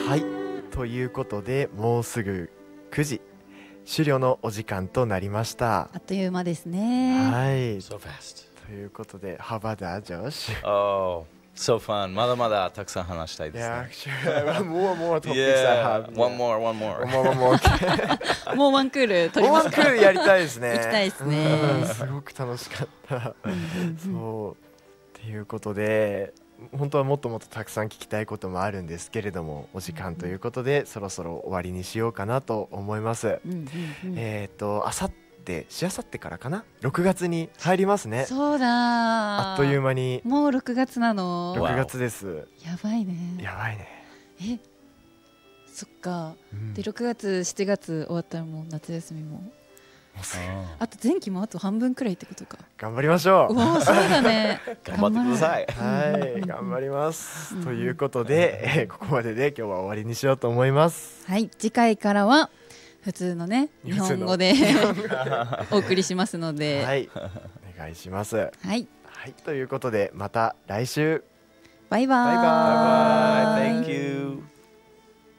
はい、ということでもうすぐ9時終了のお時間となりました。 あっという間ですね。 はい、 So fast. ということでHow about that, Josh? Oh, so fun. まだまだたくさん話したいです Yeah, ね。 actually, more topics I Yeah, have. one more. One more. もうワンクール取りもうますか。 ワンクールやりたいですね。 行きたいですねうんすごく楽しかった。 うんうんうんそうっていうことで本当はもっともっとたくさん聞きたいこともあるんですけれども、お時間ということでそろそろ終わりにしようかなと思います。 うんうんうんあさってしあさってからかな、6月に入りますね。 そうだー、 あっという間にもう6月なの。 6月です。 やばいね。 やばいね。 え、そっか、 うんで6月7月終わったらもう夏休みも、 もうすぐあと前期もあと半分くらいってことか。 頑張りましょう。 うわー、そうだね。 頑張ってください。 はい、頑張ります。 うんということで、ここまでで今日は終わりにしようと思います。 はい、次回からは普通のね日本語でお送りしますので、 はい、お願いします。ははい、 い、ということでまた来週。 バイバーイ。 バイバーイ。 Bye bye. Thank you.